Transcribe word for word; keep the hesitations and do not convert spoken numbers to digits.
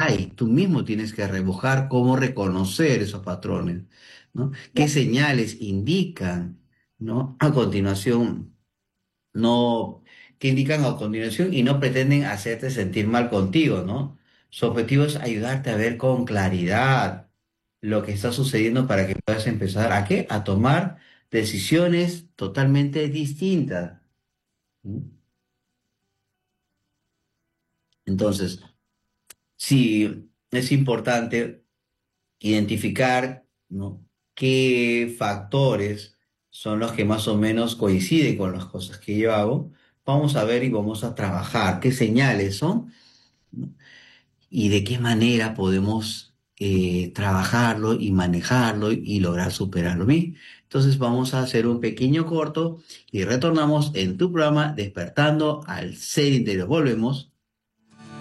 hay. Tú mismo tienes que rebuscar cómo reconocer esos patrones, ¿no? ¿Qué Ya. señales indican, ¿no? A continuación, no, que indican a continuación y no pretenden hacerte sentir mal contigo, ¿no? Su objetivo es ayudarte a ver con claridad lo que está sucediendo para que puedas empezar a qué? A tomar decisiones totalmente distintas. ¿Mm? Entonces, sí, es importante identificar, ¿no? Qué factores son los que más o menos coinciden con las cosas que yo hago. Vamos a ver y vamos a trabajar qué señales son, ¿no? Y de qué manera podemos eh, trabajarlo y manejarlo y lograr superarlo bien. Entonces vamos a hacer un pequeño corto y retornamos en tu programa Despertando al Ser Interior. Volvemos.